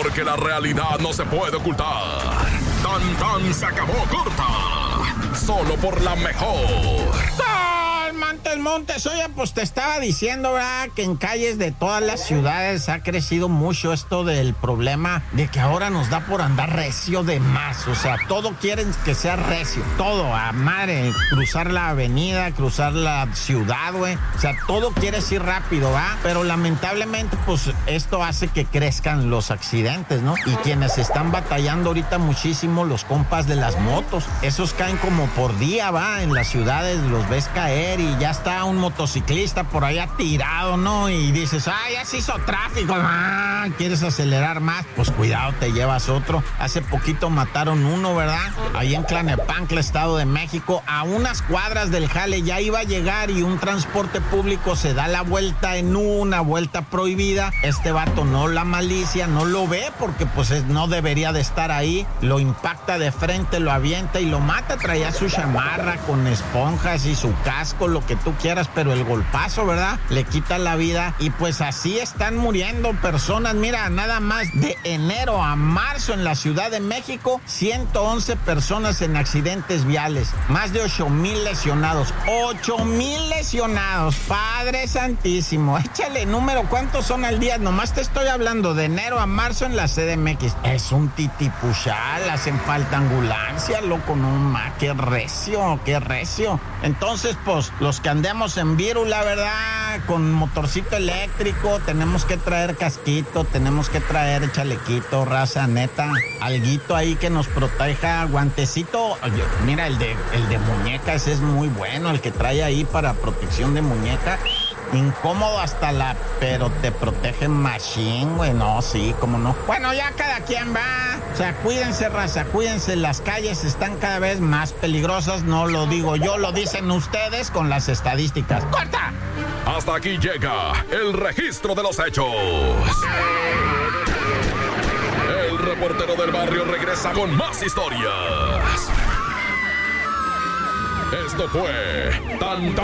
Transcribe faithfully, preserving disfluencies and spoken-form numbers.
Porque la realidad no se puede ocultar. Tan tan se acabó corta. Solo por la mejor. Montes, Montes, oye, pues te estaba diciendo, ¿verdad? Que en calles de todas las ciudades ha crecido mucho esto del problema de que ahora nos da por andar recio de más. O sea, todo quieren que sea recio, todo, a madre, cruzar la avenida, cruzar la ciudad, güey. O sea, todo quieres ir rápido, ¿va? Pero lamentablemente, pues, esto hace que crezcan los accidentes, ¿no? Y quienes están batallando ahorita muchísimo, los compas de las motos, esos caen como por día, ¿va? En las ciudades los ves caer y ya está un motociclista por allá tirado, ¿no? Y dices, ah, ya se hizo tráfico, ah, ¿quieres acelerar más? Pues cuidado, te llevas otro. Hace poquito mataron uno, ¿verdad? Ahí en Tlalnepantla, Estado de México, a unas cuadras del jale, ya iba a llegar y un transporte público se da la vuelta en una vuelta prohibida. Este vato no la malicia, no lo ve porque pues no debería de estar ahí. Lo impacta de frente, lo avienta y lo mata. Traía su chamarra con esponjas y su casco, lo que tú quieras, pero el golpazo, ¿verdad? Le quita la vida y pues así están muriendo personas. Mira, nada más de enero a marzo en la Ciudad de México, ciento once personas en accidentes viales, más de ocho mil lesionados, ocho mil lesionados, Padre Santísimo, échale número, ¿cuántos son al día? Nomás te estoy hablando de enero a marzo en la C D M X, es un titipuchal, hacen falta ambulancia, loco, no ma, qué recio, qué recio. Entonces, pues, los que andemos en vírula, ¿verdad? Con motorcito eléctrico, tenemos que traer casquito, tenemos que traer chalequito, raza, neta, alguito ahí que nos proteja, guantecito. Mira, el de, el de muñecas es muy bueno, el que trae ahí para protección de muñeca. Incómodo hasta la... pero te protege machine, güey. No, sí, cómo no. Bueno, ya cada quien va. O sea, cuídense, raza, cuídense. Las calles están cada vez más peligrosas. No lo digo yo, lo dicen ustedes con las estadísticas. ¡Corta! Hasta aquí llega el registro de los hechos. El reportero del barrio regresa con más historias. Esto fue Tan Tan